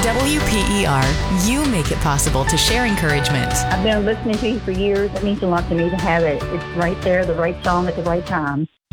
WPER, you make it possible to share encouragement. I've been listening to you for years. It means a lot to me to have it. It's right there, the right song at the right time.